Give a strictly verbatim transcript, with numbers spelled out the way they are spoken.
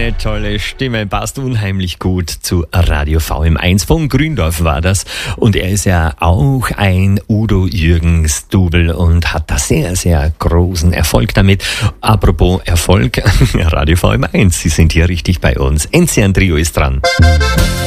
Eine tolle Stimme, passt unheimlich gut zu Radio V M eins. Von Gründorf war das. Und er ist ja auch ein Udo Jürgens Double und hat da sehr, sehr großen Erfolg damit. Apropos Erfolg, Radio V M eins, Sie sind hier richtig bei uns. Enzian Trio ist dran.